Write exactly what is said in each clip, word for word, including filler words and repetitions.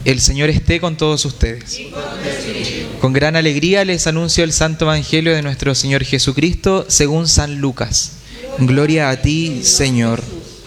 El Señor esté con todos ustedes. Con gran alegría les anuncio el Santo Evangelio de nuestro Señor Jesucristo según San Lucas. Gloria a ti, Señor.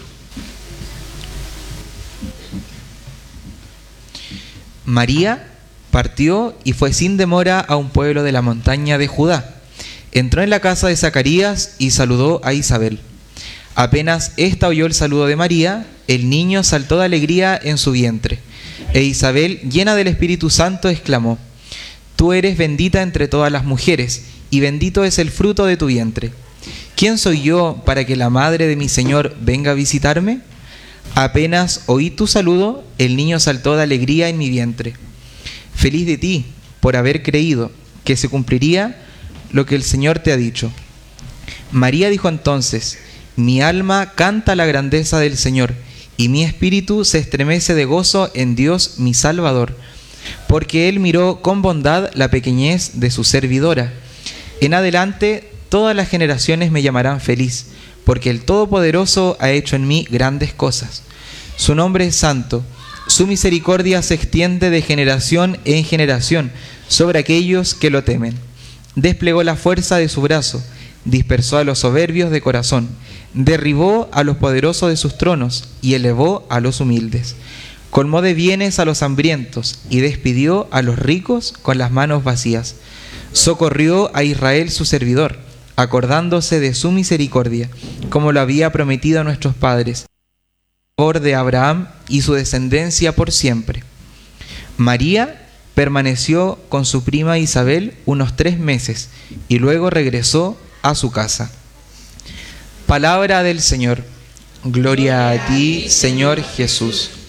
María partió y fue sin demora a un pueblo de la montaña de Judá. Entró en la casa de Zacarías y saludó a Isabel. Apenas ésta oyó el saludo de María, el niño saltó de alegría en su vientre. E Isabel, llena del Espíritu Santo, exclamó: Tú eres bendita entre todas las mujeres, y bendito es el fruto de tu vientre. ¿Quién soy yo para que la madre de mi Señor venga a visitarme? Apenas oí tu saludo, el niño saltó de alegría en mi vientre. Feliz de ti, por haber creído que se cumpliría lo que el Señor te ha dicho. María dijo entonces: Mi alma canta la grandeza del Señor, y mi espíritu se estremece de gozo en Dios mi Salvador, porque Él miró con bondad la pequeñez de su servidora. En adelante todas las generaciones me llamarán feliz, porque el Todopoderoso ha hecho en mí grandes cosas. Su nombre es santo, su misericordia se extiende de generación en generación sobre aquellos que lo temen. Desplegó la fuerza de su brazo, dispersó a los soberbios de corazón, derribó a los poderosos de sus tronos y elevó a los humildes. Colmó de bienes a los hambrientos y despidió a los ricos con las manos vacías. Socorrió a Israel su servidor, acordándose de su misericordia, como lo había prometido a nuestros padres, por de Abraham y su descendencia por siempre. María permaneció con su prima Isabel unos tres meses y luego regresó a su casa. Palabra del Señor. Gloria a ti, Señor Jesús.